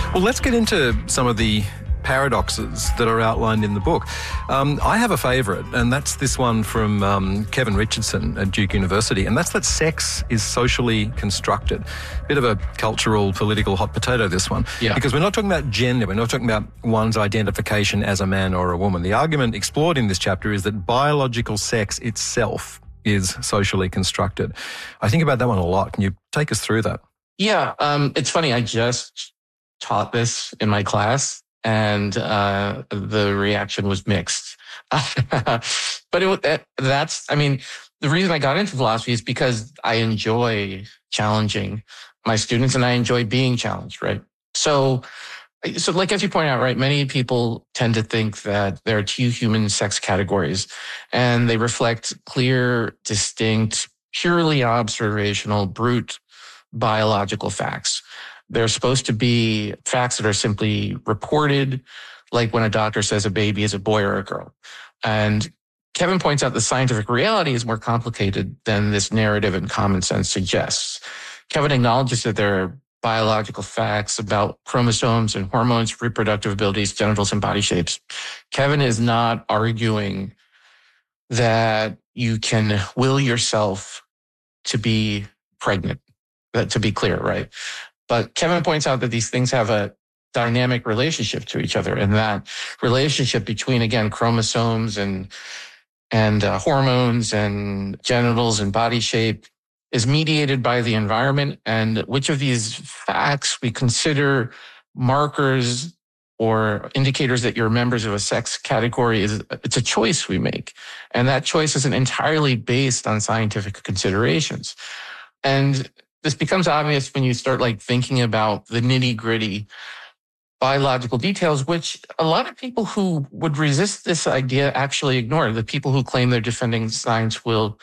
Well, let's get into some of the paradoxes that are outlined in the book. I have a favourite, and that's this one from Kevin Richardson at Duke University, and that's that sex is socially constructed. Bit of a cultural, political hot potato, this one. Yeah. Because we're not talking about gender, we're not talking about one's identification as a man or a woman. The argument explored in this chapter is that biological sex itself is socially constructed. I think about that one a lot. Can you take us through that? Yeah, it's funny. I just taught this in my class, and the reaction was mixed. But the reason I got into philosophy is because I enjoy challenging my students, and I enjoy being challenged, right? So like as you point out, right, many people tend to think that there are two human sex categories, and they reflect clear, distinct, purely observational, brute biological facts. They're supposed to be facts that are simply reported, like when a doctor says a baby is a boy or a girl. And Kevin points out the scientific reality is more complicated than this narrative and common sense suggests. Kevin acknowledges that there are biological facts about chromosomes and hormones, reproductive abilities, genitals, and body shapes. Kevin is not arguing that you can will yourself to be pregnant. To be clear, right? But Kevin points out that these things have a dynamic relationship to each other, and that relationship between, again, chromosomes and hormones and genitals and body shape is mediated by the environment, and which of these facts we consider markers or indicators that you're members of a sex category it's a choice we make. And that choice isn't entirely based on scientific considerations. And this becomes obvious when you start thinking about the nitty-gritty biological details, which a lot of people who would resist this idea actually ignore. The people who claim they're defending science will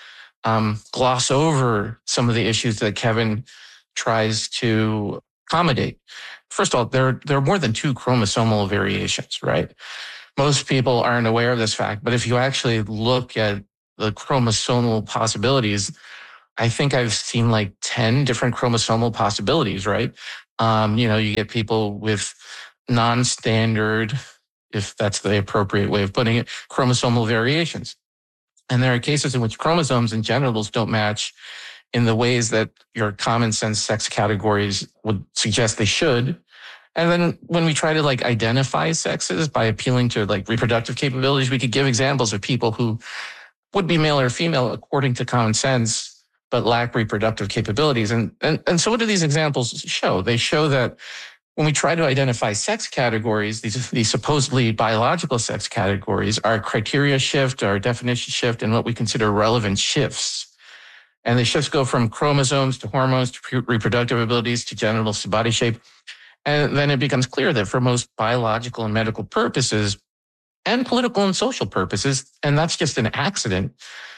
gloss over some of the issues that Kevin tries to accommodate. First of all, there are more than two chromosomal variations, right? Most people aren't aware of this fact, but if you actually look at the chromosomal possibilities, I think I've seen 10 different chromosomal possibilities, right? You get people with non-standard, if that's the appropriate way of putting it, chromosomal variations. And there are cases in which chromosomes and genitals don't match in the ways that your common sense sex categories would suggest they should. And then when we try to identify sexes by appealing to reproductive capabilities, we could give examples of people who would be male or female according to common sense, but lack reproductive capabilities. And so what do these examples show? They show that when we try to identify sex categories, these supposedly biological sex categories, our criteria shift, our definition shift, and what we consider relevant shifts. And the shifts go from chromosomes to hormones to reproductive abilities to genitals to body shape. And then it becomes clear that for most biological and medical purposes and political and social purposes, and that's just an accident,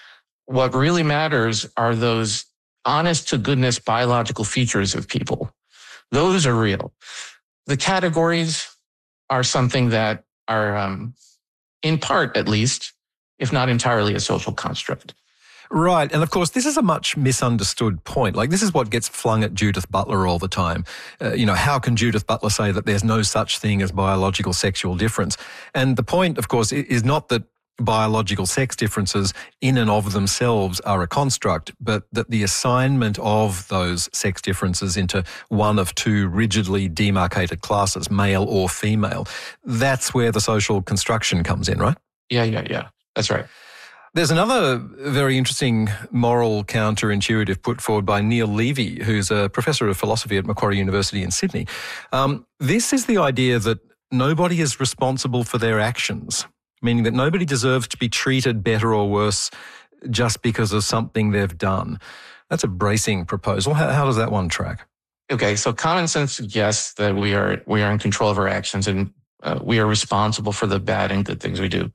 what really matters are those honest to goodness biological features of people. Those are real. The categories are something that are, in part at least, if not entirely, a social construct. Right. And of course, this is a much misunderstood point. This is what gets flung at Judith Butler all the time. How can Judith Butler say that there's no such thing as biological sexual difference? And the point, of course, is not that biological sex differences in and of themselves are a construct, but that the assignment of those sex differences into one of two rigidly demarcated classes, male or female, that's where the social construction comes in, right? Yeah. That's right. There's another very interesting moral counterintuitive put forward by Neil Levy, who's a professor of philosophy at Macquarie University in Sydney. This is the idea that nobody is responsible for their actions, meaning that nobody deserves to be treated better or worse just because of something they've done. That's a bracing proposal. How does that one track? Okay, so common sense suggests that we are in control of our actions, and we are responsible for the bad and good things we do.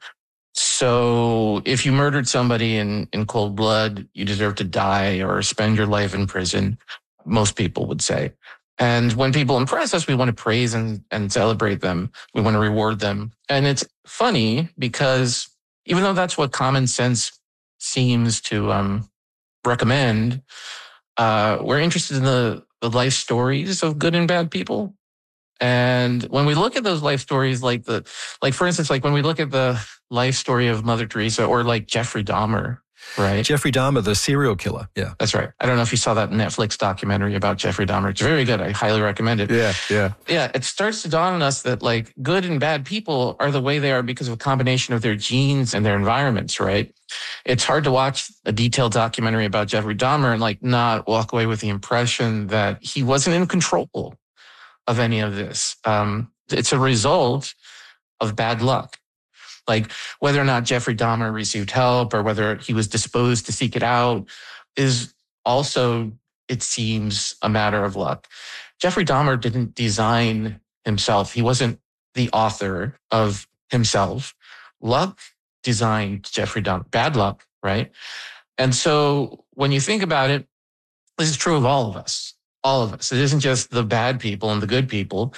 So if you murdered somebody in cold blood, you deserve to die or spend your life in prison, most people would say. And when people impress us, we want to praise and celebrate them. We want to reward them. And it's funny because even though that's what common sense seems to recommend, we're interested in the life stories of good and bad people. And when we look at those life stories, like for instance, like when we look at the life story of Mother Teresa or like Jeffrey Dahmer, right? Jeffrey Dahmer, the serial killer. Yeah. That's right. I don't know if you saw that Netflix documentary about Jeffrey Dahmer. It's very good. I highly recommend it. Yeah. Yeah. It starts to dawn on us that like good and bad people are the way they are because of a combination of their genes and their environments, right? It's hard to watch a detailed documentary about Jeffrey Dahmer and like not walk away with the impression that he wasn't in control of any of this. It's a result of bad luck. Like whether or not Jeffrey Dahmer received help or whether he was disposed to seek it out is also, it seems, a matter of luck. Jeffrey Dahmer didn't design himself. He wasn't the author of himself. Luck designed Jeffrey Dahmer. Bad luck, right? And so when you think about it, this is true of all of us. All of us. It isn't just the bad people and the good people.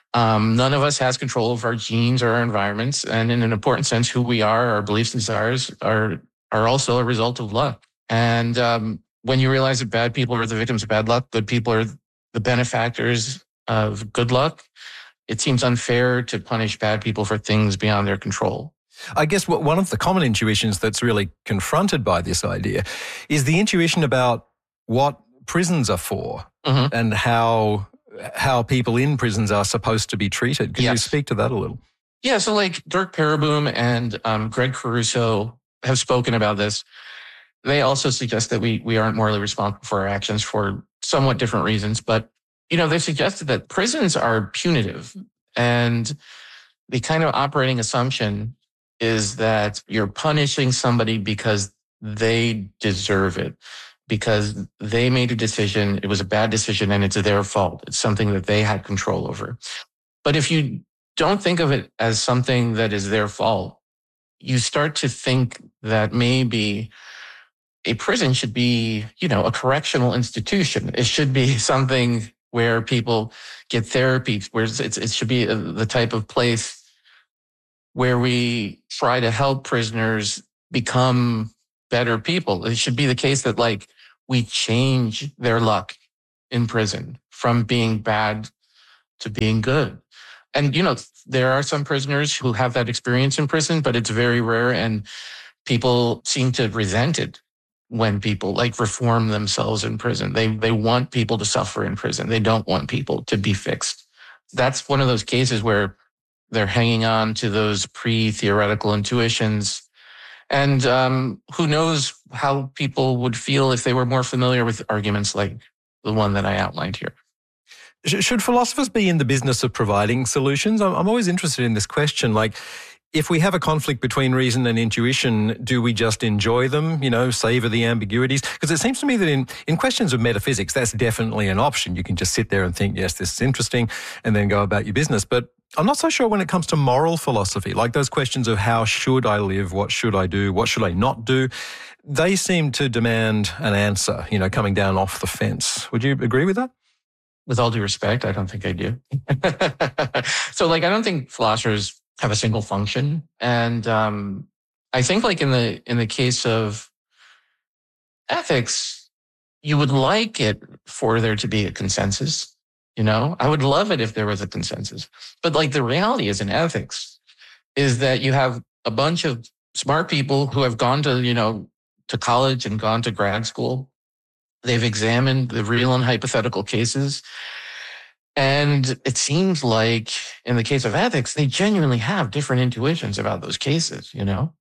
None of us has control of our genes or our environments. And in an important sense, who we are, our beliefs and desires are also a result of luck. And when you realize that bad people are the victims of bad luck, good people are the benefactors of good luck, it seems unfair to punish bad people for things beyond their control. I guess one of the common intuitions that's really confronted by this idea is the intuition about what prisons are for and how people in prisons are supposed to be treated. Can you speak to that a little? Yeah, so like Dirk Pereboom and Greg Caruso have spoken about this. They also suggest that we aren't morally responsible for our actions for somewhat different reasons. But, they've suggested that prisons are punitive. And the kind of operating assumption is that you're punishing somebody because they deserve it, because they made a decision, it was a bad decision, and it's their fault. It's something that they had control over. But if you don't think of it as something that is their fault, you start to think that maybe a prison should be, a correctional institution. It should be something where people get therapy, where it should be the type of place where we try to help prisoners become better people. It should be the case that like we change their luck in prison from being bad to being good. And, there are some prisoners who have that experience in prison, but it's very rare. And people seem to resent it when people like reform themselves in prison. They want people to suffer in prison. They don't want people to be fixed. That's one of those cases where they're hanging on to those pre-theoretical intuitions. And who knows how people would feel if they were more familiar with arguments like the one that I outlined here. Should philosophers be in the business of providing solutions? I'm always interested in this question. Like, if we have a conflict between reason and intuition, do we just enjoy them, savor the ambiguities? Because it seems to me that in questions of metaphysics, that's definitely an option. You can just sit there and think, yes, this is interesting, and then go about your business. But I'm not so sure when it comes to moral philosophy, like those questions of how should I live, what should I do, what should I not do, they seem to demand an answer, coming down off the fence. Would you agree with that? With all due respect, I don't think I do. So I don't think philosophers have a single function. And I think like in the case of ethics, you would like it for there to be a consensus. I would love it if there was a consensus. But like the reality is in ethics is that you have a bunch of smart people who have gone to, to college and gone to grad school. They've examined the real and hypothetical cases. And it seems like in the case of ethics, they genuinely have different intuitions about those cases,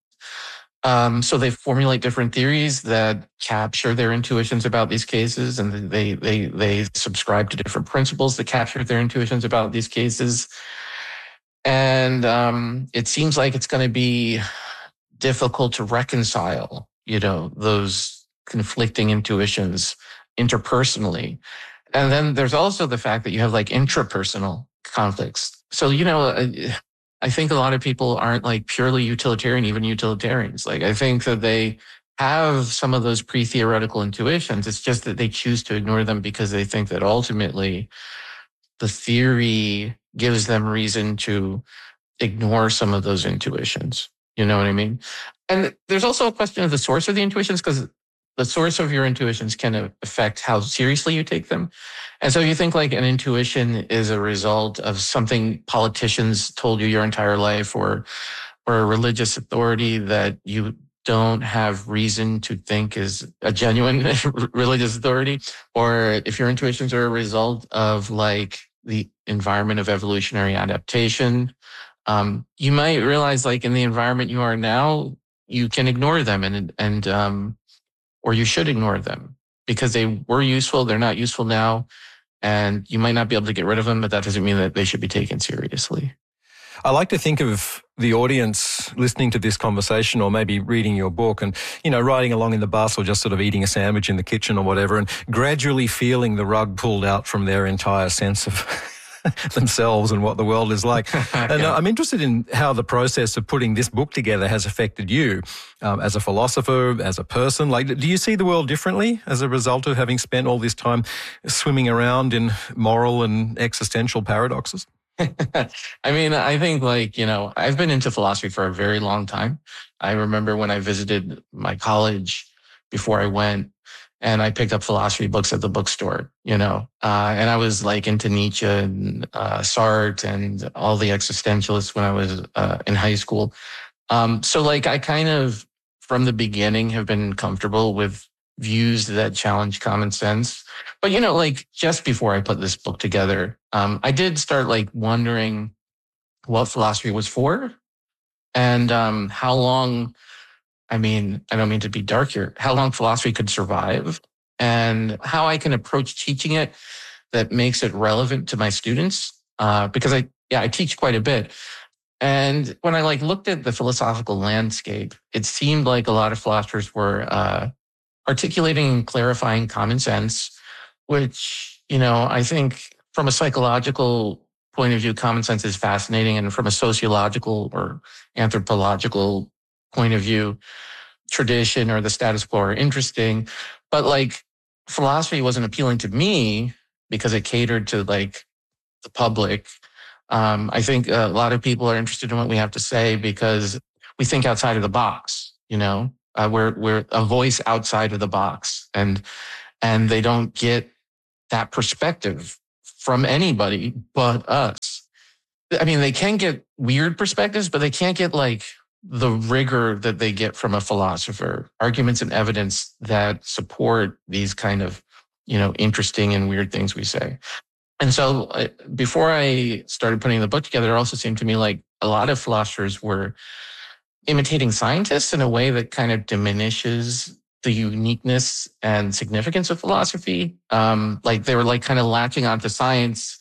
So they formulate different theories that capture their intuitions about these cases, and they subscribe to different principles that capture their intuitions about these cases. And it seems like it's going to be difficult to reconcile, those conflicting intuitions interpersonally. And then there's also the fact that you have like intrapersonal conflicts. So, I think a lot of people aren't like purely utilitarian, even utilitarians. Like I think that they have some of those pre-theoretical intuitions. It's just that they choose to ignore them because they think that ultimately the theory gives them reason to ignore some of those intuitions. You know what I mean? And there's also a question of the source of the intuitions, because the source of your intuitions can affect how seriously you take them. And so you think like an intuition is a result of something politicians told you your entire life, or a religious authority that you don't have reason to think is a genuine religious authority, or if your intuitions are a result of like the environment of evolutionary adaptation, you might realize like in the environment you are now, you can ignore them or you should ignore them because they were useful. They're not useful now. And you might not be able to get rid of them, but that doesn't mean that they should be taken seriously. I like to think of the audience listening to this conversation or maybe reading your book and, riding along in the bus or just sort of eating a sandwich in the kitchen or whatever and gradually feeling the rug pulled out from their entire sense of themselves and what the world is like. And I'm interested in how the process of putting this book together has affected you as a philosopher, as a person. Like, do you see the world differently as a result of having spent all this time swimming around in moral and existential paradoxes? I mean, I think I've been into philosophy for a very long time. I remember when I visited my college before I went, and I picked up philosophy books at the bookstore, and I was like into Nietzsche and Sartre and all the existentialists when I was in high school. So like I kind of from the beginning have been comfortable with views that challenge common sense. But, just before I put this book together, I did start like wondering what philosophy was for and how long, I don't mean to be dark here, how long philosophy could survive and how I can approach teaching it that makes it relevant to my students. Because I teach quite a bit. And when I looked at the philosophical landscape, it seemed like a lot of philosophers were articulating and clarifying common sense, which, I think from a psychological point of view, common sense is fascinating. And from a sociological or anthropological point of view, tradition or the status quo are interesting. But philosophy wasn't appealing to me because it catered to the public. I think a lot of people are interested in what we have to say because we think outside of the box, we're a voice outside of the box, and they don't get that perspective from anybody but us. I mean, they can get weird perspectives, but they can't get the rigor that they get from a philosopher, arguments and evidence that support these kind of, interesting and weird things we say. And so before I started putting the book together, it also seemed to me like a lot of philosophers were imitating scientists in a way that kind of diminishes the uniqueness and significance of philosophy. They were kind of latching onto science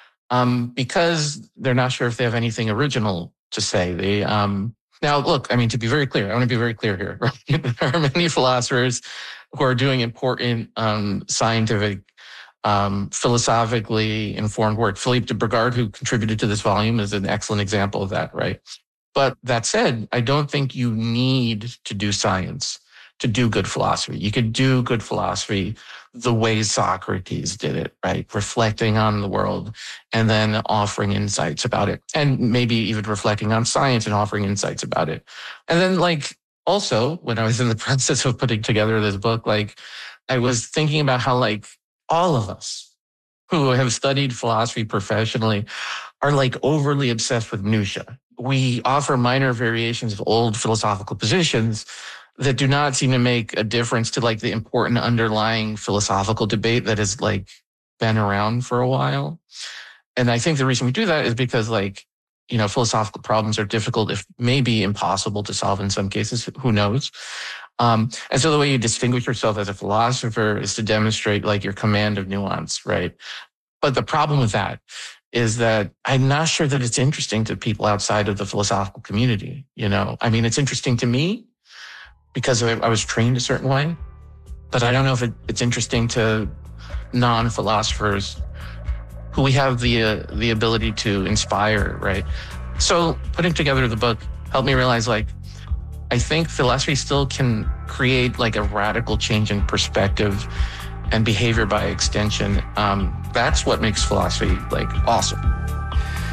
because they're not sure if they have anything original to say. They now look, to be very clear, I want to be very clear here. Right? There are many philosophers who are doing important scientific, philosophically informed work. Philippe de Brogard, who contributed to this volume, is an excellent example of that, right? But that said, I don't think you need to do science to do good philosophy. You could do good philosophy the way Socrates did it, right? Reflecting on the world and then offering insights about it. And maybe even reflecting on science and offering insights about it. And then also when I was in the process of putting together this book, I was thinking about how all of us who have studied philosophy professionally are overly obsessed with minutiae. We offer minor variations of old philosophical positions that do not seem to make a difference to the important underlying philosophical debate that has been around for a while. And I think the reason we do that is because philosophical problems are difficult, if maybe impossible to solve in some cases, who knows? And so the way you distinguish yourself as a philosopher is to demonstrate your command of nuance, right? But the problem with that is that I'm not sure that it's interesting to people outside of the philosophical community. It's interesting to me because I was trained a certain way, but I don't know if it's interesting to non-philosophers who we have the ability to inspire, right? So putting together the book helped me realize I think philosophy still can create a radical change in perspective and behavior by extension. That's what makes philosophy awesome.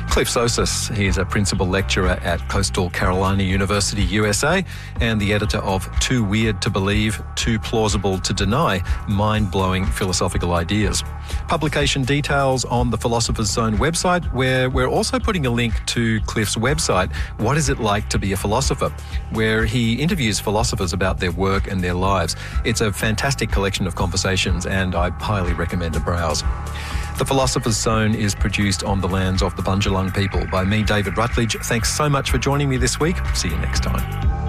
Cliff Sosis, he is a principal lecturer at Coastal Carolina University, USA, and the editor of Too Weird to Believe, Too Plausible to Deny, Mind-Blowing Philosophical Ideas. Publication details on the Philosopher's Zone website, where we're also putting a link to Cliff's website, What Is It Like to Be a Philosopher?, where he interviews philosophers about their work and their lives. It's a fantastic collection of conversations, and I highly recommend a browse. The Philosopher's Zone is produced on the lands of the Bundjalung people by me, David Rutledge. Thanks so much for joining me this week. See you next time.